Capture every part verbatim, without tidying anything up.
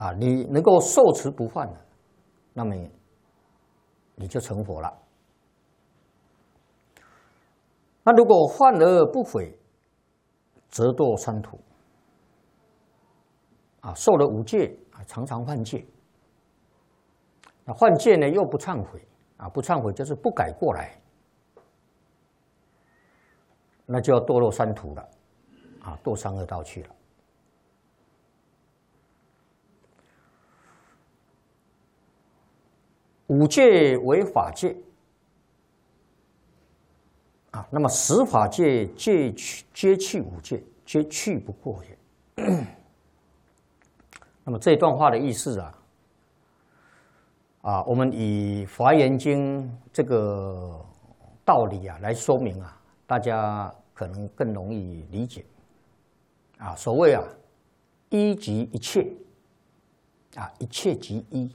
啊，你能够受持不犯的，那么你就成佛了。那如果犯而不悔，则堕三途。啊，受了五戒啊，常常犯戒。那犯戒呢，又不忏悔啊，不忏悔就是不改过来，那就要堕落三途了，啊，堕三恶道去了。五戒为法戒啊，那么十法界戒去皆去五戒，皆去不过也。那么这段话的意思啊，啊，我们以《华严经》这个道理啊来说明啊，大家可能更容易理解。啊，所谓啊，一即一切，啊，一切即一。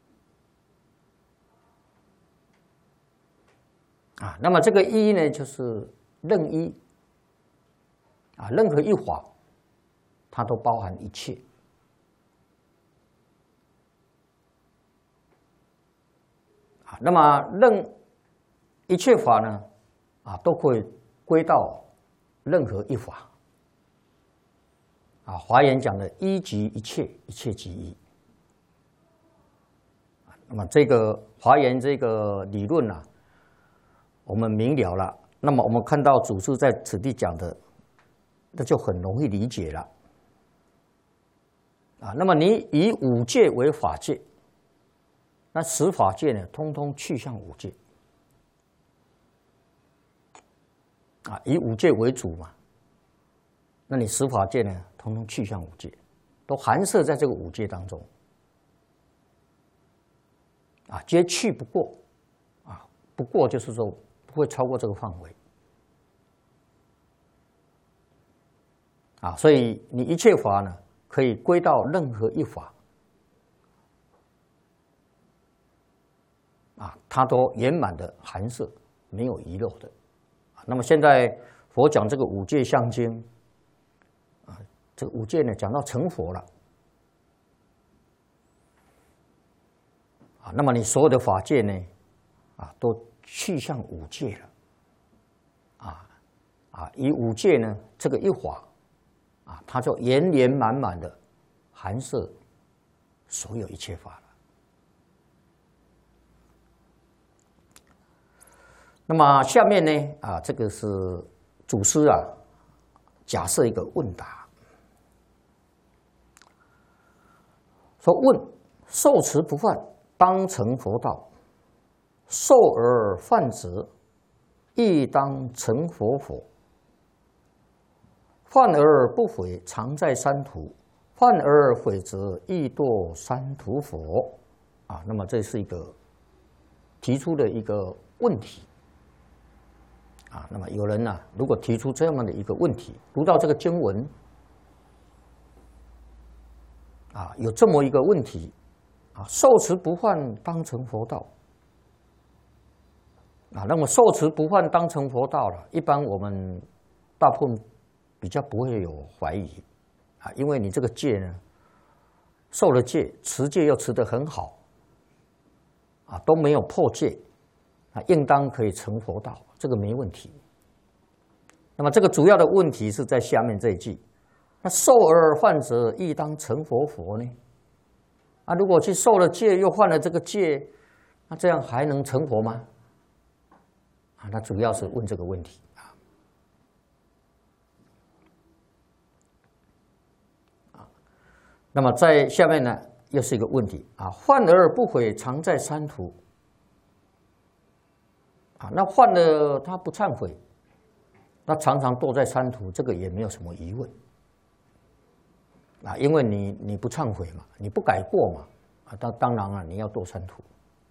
啊，那么这个一呢，就是任一啊，任何一法，它都包含一切。啊，那么任一切法呢，啊，都可以归到任何一法。啊，华严讲的一即一切，一切即一。那么这个华严这个理论啊，我们明了了，那么我们看到祖师在此地讲的，那就很容易理解了。啊，那么你以五戒为法界，那十法界呢，通通去向五戒。啊，以五戒为主嘛，那你十法界呢，通通去向五戒，都含摄在这个五戒当中。啊，皆去不过，啊，不过就是说。不会超过这个范围啊，所以你一切法呢，可以归到任何一法啊，它都圆满的含摄，没有遗漏的。那么现在佛讲这个五戒相经啊，这个五戒呢讲到成佛了啊，那么你所有的法界呢啊都去向五戒了，啊啊，以五戒呢这个一法啊，它就圆圆满满的含摄所有一切法了。那么下面呢啊，这个是祖师啊假设一个问答，说问受持不犯，当成佛道。受而犯者，亦当成佛佛；犯而不悔，常在三途；犯而悔者，亦堕三途佛。啊，那么这是一个提出的一个问题。啊，那么有人呢、啊，如果提出这样的一个问题，读到这个经文，啊，有这么一个问题，啊，受持不犯，当成佛道。啊，那么受持不犯当成佛道了，一般我们大部分比较不会有怀疑啊，因为你这个戒呢，受了戒，持戒又持得很好，啊，都没有破戒，啊，应当可以成佛道，这个没问题。那么这个主要的问题是在下面这一句，那受而犯者，亦当成佛佛呢？啊，如果去受了戒，又犯了这个戒，那这样还能成佛吗？啊，那主要是问这个问题啊。啊，那么在下面呢，又是一个问题啊：犯而不悔，常在三途。啊，那犯了他不忏悔，那常常堕在三途，这个也没有什么疑问啊，因为你你不忏悔嘛，你不改过嘛，啊，当当然啊，你要堕三途。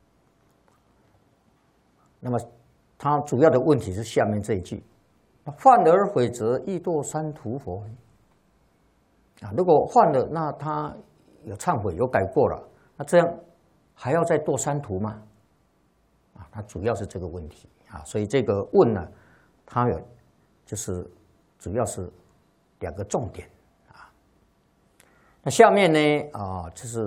那么。他主要的问题是下面这一句：犯而悔者，亦堕三途佛。啊，如果犯了，那他有忏悔，有改过了，那这样还要再堕三途吗？啊，他主要是这个问题啊，所以这个问呢，它有就是主要是两个重点啊。 那下面呢啊，就是